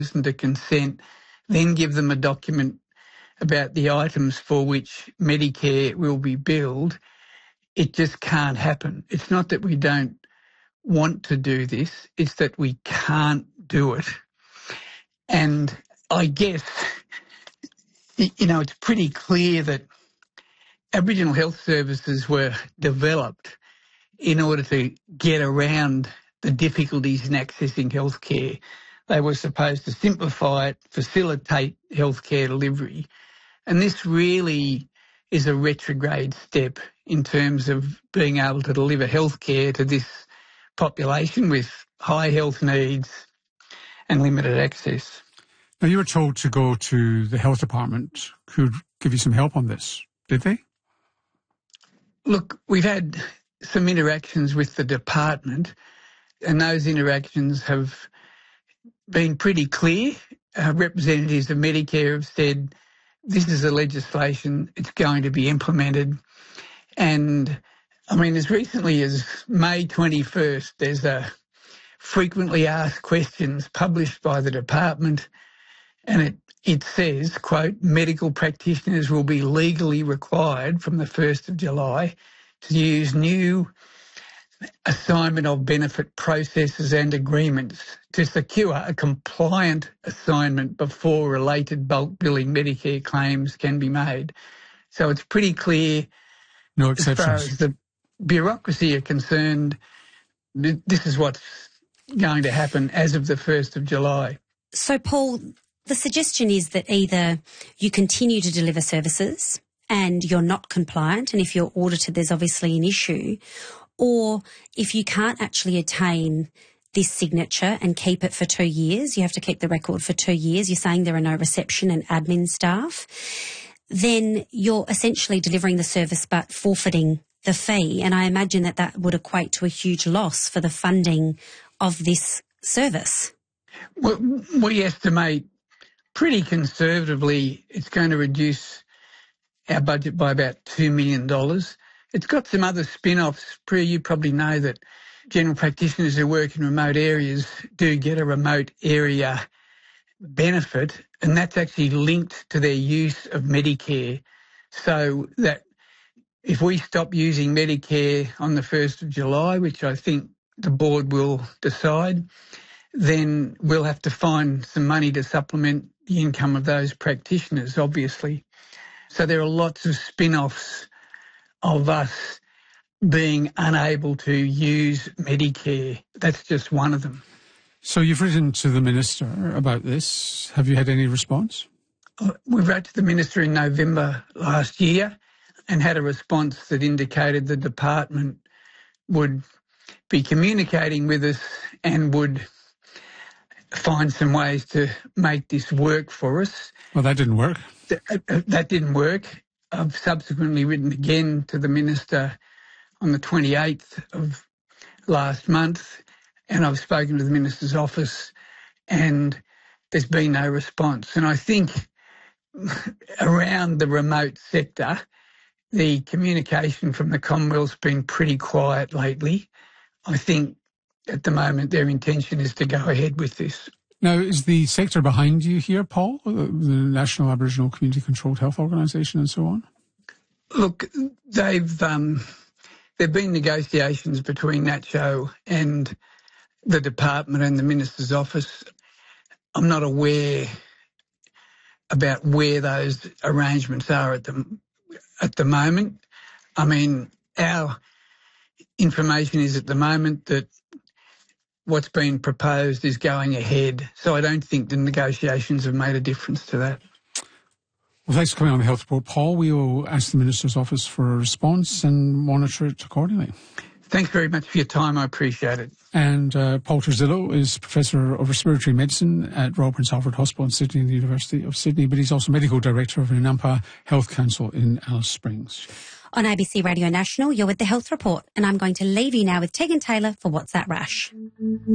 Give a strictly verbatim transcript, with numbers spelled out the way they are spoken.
listen to consent, then give them a document about the items for which Medicare will be billed, it just can't happen. It's not that we don't want to do this, it's that we can't do it. And I guess, you know, it's pretty clear that Aboriginal health services were developed in order to get around the difficulties in accessing healthcare. They were supposed to simplify it, facilitate healthcare delivery. And this really is a retrograde step in terms of being able to deliver healthcare to this population with high health needs and limited access. Now, you were told to go to the health department who'd give you some help on this, did they? Look, we've had some interactions with the department, and those interactions have been pretty clear. Uh, representatives of Medicare have said this is a legislation, it's going to be implemented. And, I mean, as recently as May twenty-first, there's a frequently asked questions published by the department, and it, it says, quote, medical practitioners will be legally required from the first of July to use new assignment of benefit processes and agreements to secure a compliant assignment before related bulk billing Medicare claims can be made. So it's pretty clear, no exceptions. As far as the bureaucracy are concerned, this is what's going to happen as of the first of July. So, Paul, the suggestion is that either you continue to deliver services and you're not compliant, and if you're audited, there's obviously an issue, or if you can't actually attain this signature and keep it for two years, you have to keep the record for two years, you're saying there are no reception and admin staff, then you're essentially delivering the service but forfeiting the fee. And I imagine that that would equate to a huge loss for the funding of this service. Well, we estimate pretty conservatively it's going to reduce our budget by about two million dollars. It's got some other spin-offs. Priya, you probably know that general practitioners who work in remote areas do get a remote area benefit, and that's actually linked to their use of Medicare. So that if we stop using Medicare on the first of July, which I think the board will decide, then we'll have to find some money to supplement the income of those practitioners, obviously. So there are lots of spin-offs of us being unable to use Medicare. That's just one of them. So you've written to the Minister about this. Have you had any response? We wrote to the Minister in November last year and had a response that indicated the department would be communicating with us and would find some ways to make this work for us. Well, that didn't work. That, that didn't work. I've subsequently written again to the Minister on the twenty-eighth of last month, and I've spoken to the Minister's office, and there's been no response. And I think around the remote sector, the communication from the Commonwealth's been pretty quiet lately. I think at the moment their intention is to go ahead with this. Now, is the sector behind you here, Paul, the National Aboriginal Community Controlled Health Organisation and so on? Look, they've um, there have been negotiations between NACCHO and the department and the Minister's office. I'm not aware about where those arrangements are at the at the moment. I mean, our information is at the moment that what's been proposed is going ahead. So I don't think the negotiations have made a difference to that. Well, thanks for coming on the Health Report, Paul. We will ask the Minister's office for a response and monitor it accordingly. Thanks very much for your time. I appreciate it. And uh, Paul Terzillo is Professor of Respiratory Medicine at Royal Prince Alfred Hospital in Sydney and the University of Sydney, but he's also Medical Director of the Nampa Health Council in Alice Springs. On A B C Radio National, you're with the Health Report, and I'm going to leave you now with Tegan Taylor for What's That Rash?